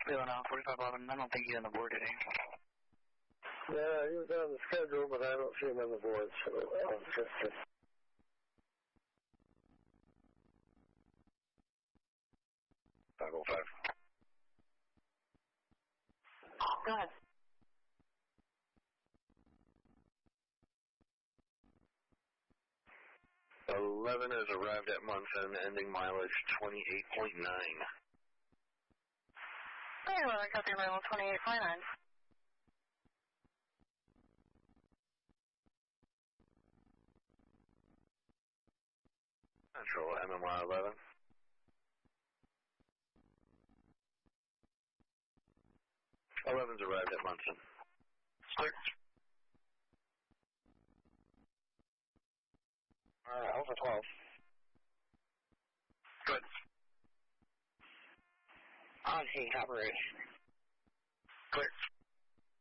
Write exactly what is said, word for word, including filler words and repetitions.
Feeling out forty-five eleven. I don't think he's on the board today. Yeah, he was on the schedule, but I don't see him on the board, so I'll just... five oh five. Go ahead. eleven has arrived at Munson, ending mileage twenty-eight point nine. Hey, well, I got the arrival twenty-eight point nine. Central M M R eleven. eleven's arrived at Munson. Clear. Alright, Alpha twelve. Good. On heat operation. Clear.